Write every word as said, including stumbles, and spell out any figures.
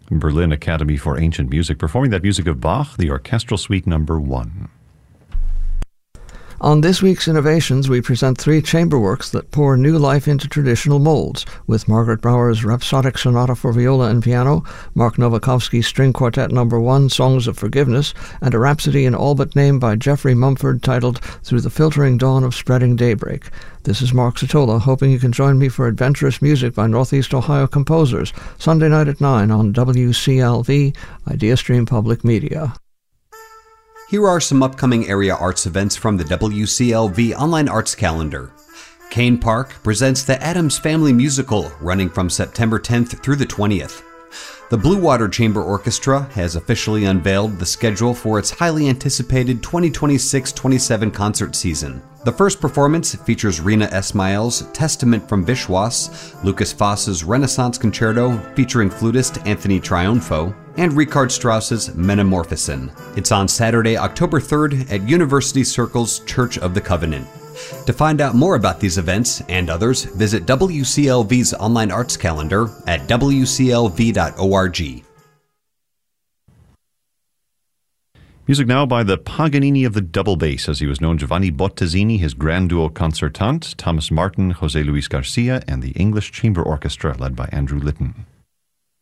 Berlin Academy for Ancient Music, performing that music of Bach, the Orchestral Suite number one. On this week's Innovations, we present three chamber works that pour new life into traditional molds, with Margaret Brower's Rhapsodic Sonata for Viola and Piano, Mark Novakovsky's String Quartet number one, Songs of Forgiveness, and a Rhapsody in all but name by Geoffrey Mumford titled Through the Filtering Dawn of Spreading Daybreak. This is Mark Satola, hoping you can join me for adventurous music by Northeast Ohio composers, Sunday night at nine on W C L V, IdeaStream Public Media. Here are some upcoming area arts events from the W C L V Online Arts Calendar. Kane Park presents the Addams Family Musical, running from September tenth through the twentieth. The Blue Water Chamber Orchestra has officially unveiled the schedule for its highly anticipated twenty twenty-six twenty-seven concert season. The first performance features Rena Esmail's Testament from Vishwas, Lucas Foss's Renaissance Concerto featuring flutist Anthony Triunfo, and Richard Strauss's Metamorphosen. It's on Saturday, October third at University Circle's Church of the Covenant. To find out more about these events and others, visit W C L V's online arts calendar at w c l v dot org. Music now by the Paganini of the double bass, as he was known, Giovanni Bottazzini, his Grand Duo Concertant, Thomas Martin, José Luis Garcia, and the English Chamber Orchestra led by Andrew Litton.